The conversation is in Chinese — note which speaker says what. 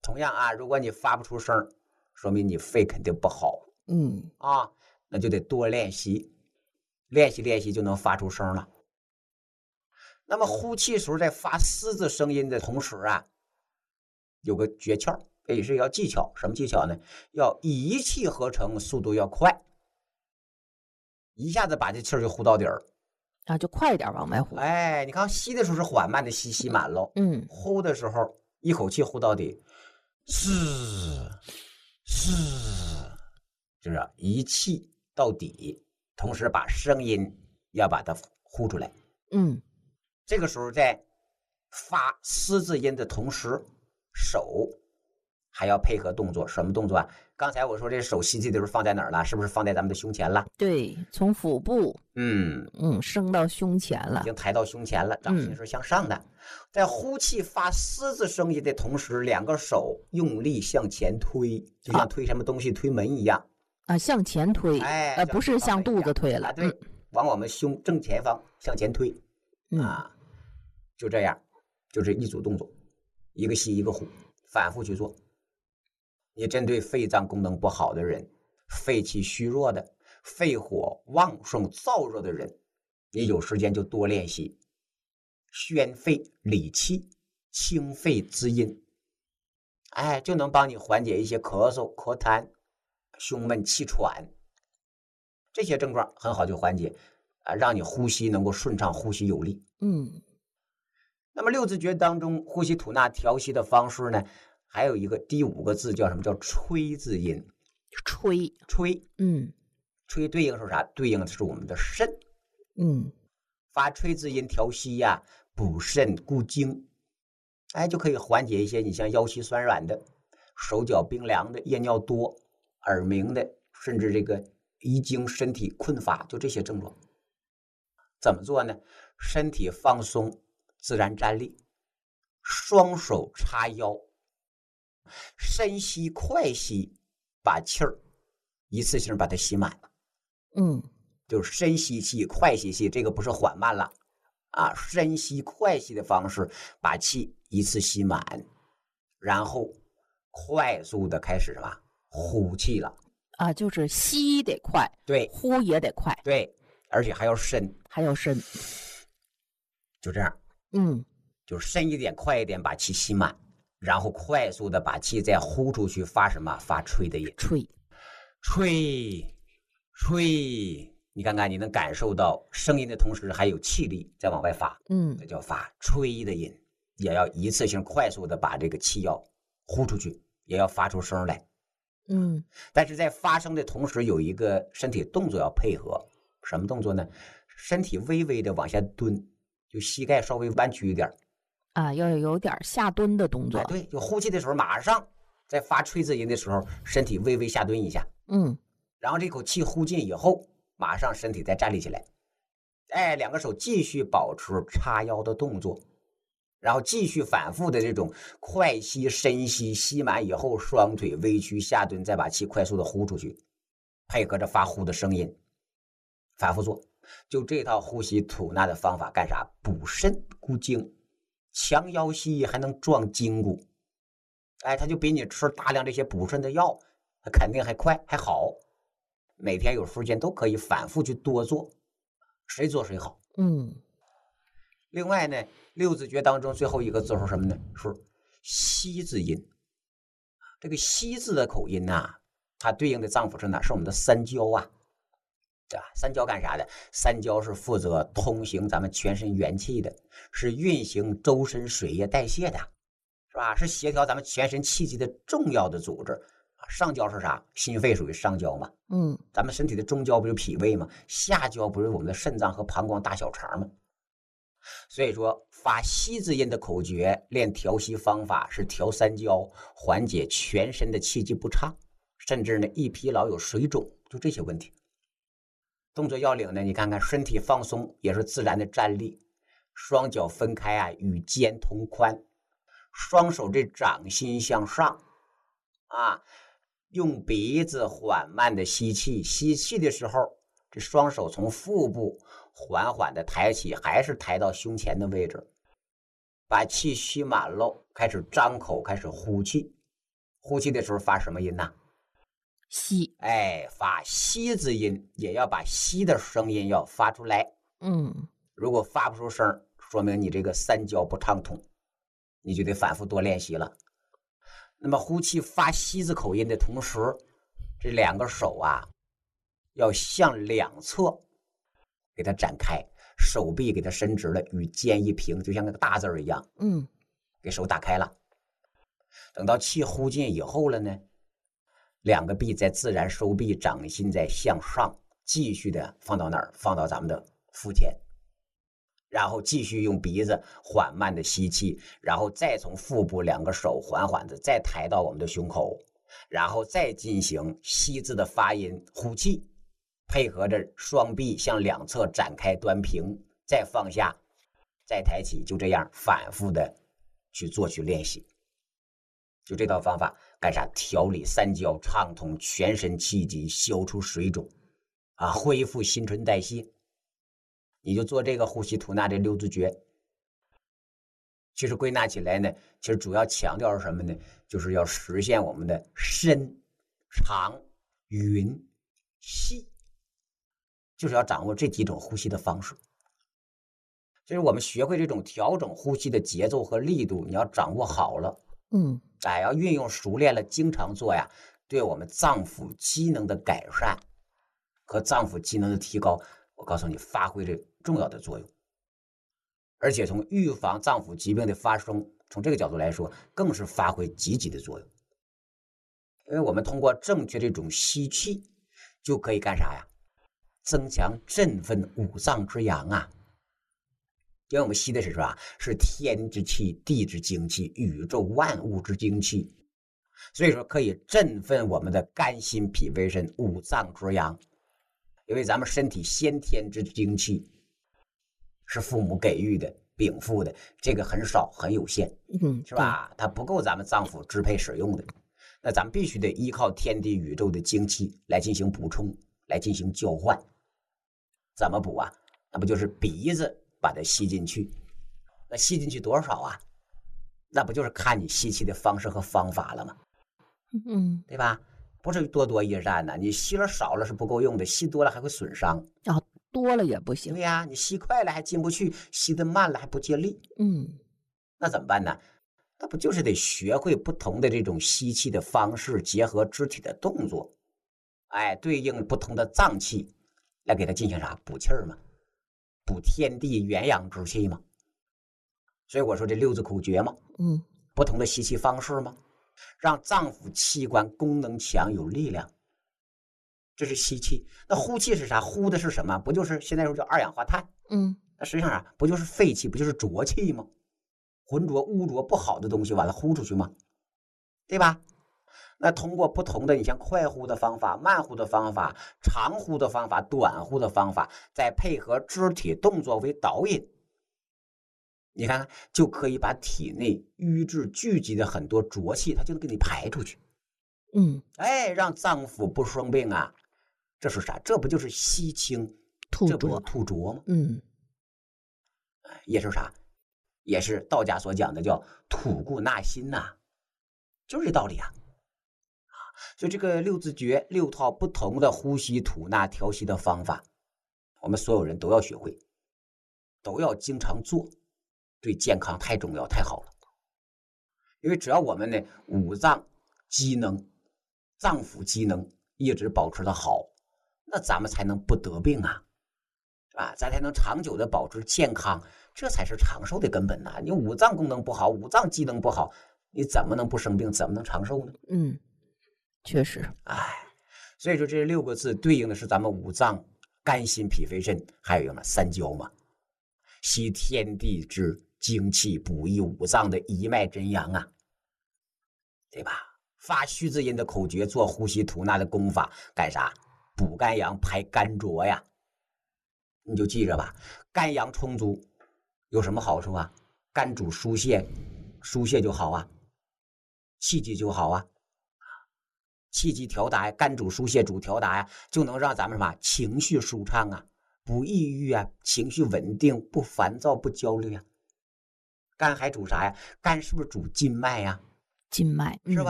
Speaker 1: 同样啊，如果你发不出声，说明你肺肯定不好。那就得多练习，练习就能发出声了。那么呼气时候在发嘶字声音的同时啊，有个诀窍，也是要技巧。什么技巧呢？要一气呵成，速度要快，一下子把这气儿就呼到底儿
Speaker 2: 啊，就快一点往外呼。
Speaker 1: 哎，你看吸的时候是缓慢的吸满喽，呼的时候一口气呼到底，是，就是一气到底，同时把声音要把它呼出来。这个时候在发嘶字音的同时，手还要配合动作。什么动作啊？刚才我说这手吸气的时候放在哪儿了？是不是放在咱们的胸前了？
Speaker 2: 对，从腹部升到胸前了，
Speaker 1: 已经抬到胸前了，掌心是向上的。在呼气发嘶字声音的同时，两个手用力向前推，就像推什么东西推门一样
Speaker 2: 啊，向前推，不是向肚子推了，
Speaker 1: 对，往我们胸正前方向前推。就这样，就是一组动作，一个吸一个呼，反复去做。你针对肺脏功能不好的人，肺气虚弱的，肺火旺盛燥热的人，你有时间就多练习宣肺理气，清肺滋阴，就能帮你缓解一些咳嗽咳痰、胸闷气喘这些症状，很好就缓解让你呼吸能够顺畅，呼吸有力。那么六字诀当中呼吸吐纳调息的方式呢，还有一个第5个字叫什么？叫吹字音。吹，吹对应是啥？对应的是我们的肾。发吹字音调息呀，补肾固精，就可以缓解一些你像腰膝酸软的、手脚冰凉的、夜尿多、耳鸣的，甚至这个遗精、身体困乏，就这些症状。怎么做呢？身体放松，自然站立，双手叉腰，深吸快吸，把气儿一次性把它吸满。就是深吸气快吸气，这个不是缓慢了深吸快吸的方式把气一次吸满，然后快速的开始什么呼气了
Speaker 2: 就是吸得快，
Speaker 1: 对，
Speaker 2: 呼也得快，
Speaker 1: 对，而且还要深，就这样就深一点快一点把气吸满，然后快速的把气再呼出去，发什么？发吹的音。吹，你看看你能感受到声音的同时还有气力在往外发，这叫发吹的音。也要一次性快速的把这个气要呼出去，也要发出声来。但是在发声的同时有一个身体动作要配合。什么动作呢？身体微微的往下蹲，就膝盖稍微弯曲一点
Speaker 2: 要有点下蹲的动作。
Speaker 1: 对，就呼气的时候马上在发吹字音的时候身体微微下蹲一下，然后这口气呼进以后马上身体再站立起来，两个手继续保持叉腰的动作，然后继续反复的这种快吸深吸，吸满以后双腿微屈下蹲，再把气快速的呼出去，配合着发呼的声音反复做。就这套呼吸吐纳的方法干啥？补肾固精，强腰膝，还能壮筋骨。它就比你吃大量这些补肾的药肯定还快还好。每天有时间都可以反复去多做，谁做谁好。另外呢，六字诀当中最后一个字是什么呢？是吸字音。这个吸字的口音它对应的脏腑是哪？是我们的三焦对吧？三焦干啥的？三焦是负责通行咱们全身元气的，是运行周身水液代谢的，是吧？是协调咱们全身气机的重要的组织。上焦是啥？心肺属于上焦嘛。咱们身体的中焦不是脾胃吗？下焦不是我们的肾脏和膀胱大小肠吗？所以说发吸字音的口诀练调息方法是调三焦，缓解全身的气机不畅，甚至呢一疲劳有水肿，就这些问题。动作要领呢，你看看身体放松也是自然的站立，双脚分开与肩同宽，双手这掌心向上用鼻子缓慢的吸气，吸气的时候这双手从腹部缓缓的抬起，还是抬到胸前的位置，把气吸满了，开始张口，开始呼气， 呼气的时候发什么音呢？
Speaker 2: 吸。
Speaker 1: 发吸字音，也要把吸的声音要发出来。如果发不出声，说明你这个三焦不畅通，你就得反复多练习了。那么呼气发吸字口音的同时，这两个手啊要向两侧给它展开，手臂给它伸直了，与肩一平，就像那个大字一样。给手打开了。等到气呼进以后了呢，两个臂再自然收臂，掌心再向上，继续的放到哪儿？放到咱们的腹前，然后继续用鼻子缓慢的吸气，然后再从腹部两个手缓缓的再抬到我们的胸口，然后再进行吸字的发音呼气，配合着双臂向两侧展开端平，再放下，再抬起，就这样反复的去做去练习。就这套方法干啥？调理三焦，畅通全身气机，消除水肿恢复新陈代谢。你就做这个呼吸吐纳这六字诀。其实归纳起来呢，其实主要强调是什么呢？就是要实现我们的深长匀细，就是要掌握这几种呼吸的方式。就是我们学会这种调整呼吸的节奏和力度，你要掌握好了，要运用熟练了，经常做呀，对我们脏腑机能的改善和脏腑机能的提高，我告诉你，发挥着重要的作用。而且从预防脏腑疾病的发生，从这个角度来说，更是发挥积极的作用。因为我们通过正确这种吸气，就可以干啥呀？增强振奋五脏之阳啊。因为我们吸的是啥？是天之气、地之精气、宇宙万物之精气，所以说可以振奋我们的肝心脾肺肾五脏之阳。因为咱们身体先天之精气是父母给予的、禀赋的，这个很少很有限，是吧？它不够咱们脏腑支配使用的，那咱们必须得依靠天地宇宙的精气来进行补充，来进行交换。怎么补啊？那不就是鼻子把它吸进去？那吸进去多少啊？那不就是看你吸气的方式和方法了吗？对吧？不是多多益善呢，你吸了少了是不够用的，吸多了还会损伤。
Speaker 2: 多了也不行。
Speaker 1: 对呀，你吸快了还进不去，吸得慢了还不借力。那怎么办呢？那不就是得学会不同的这种吸气的方式，结合肢体的动作，对应不同的脏器来给它进行啥？补气儿嘛，补天地元阳之气嘛。所以我说这六字口诀嘛，不同的吸气方式嘛，让脏腑器官功能强有力量。这是吸气。那呼气是啥？呼的是什么？不就是现在说叫二氧化碳？那实际上啥？不就是废气，不就是浊气吗？浑浊污浊不好的东西完了呼出去吗？对吧？那通过不同的，你像快呼的方法、慢呼的方法、长呼的方法、短呼的方法，再配合肢体动作为导引，你看就可以把体内瘀滞聚集的很多浊气，它就能给你排出去。让脏腑不生病啊。这是啥？这不就是吸清
Speaker 2: 吐浊？
Speaker 1: 这不是吐浊吗？也是啥？也是道家所讲的叫吐故纳新呐，就是这道理啊。所以这个六字诀，6套不同的呼吸吐纳调息的方法，我们所有人都要学会，都要经常做，对健康太重要太好了。因为只要我们呢五脏机能、脏腑机能一直保持的好，那咱们才能不得病啊，是吧？咱才能长久的保持健康，这才是长寿的根本呐。你五脏功能不好，五脏机能不好，你怎么能不生病？怎么能长寿呢？
Speaker 2: 确实。
Speaker 1: 所以说这6个字对应的是咱们五脏肝心脾肺肾，还有什么三焦嘛？吸天地之精气，补益五脏的一脉真阳啊，对吧？发虚字音的口诀，做呼吸吐纳的功法，干啥？补肝阳，排肝浊呀。你就记着吧，肝阳充足有什么好处啊？肝主疏泄，疏泄就好啊，气机就好啊，气机调达呀，肝主疏泄主调达呀，就能让咱们什么情绪舒畅啊，不抑郁啊，情绪稳定，不烦躁，不焦虑啊。肝还主啥呀？肝是不是主筋脉呀？
Speaker 2: 筋脉
Speaker 1: 是吧？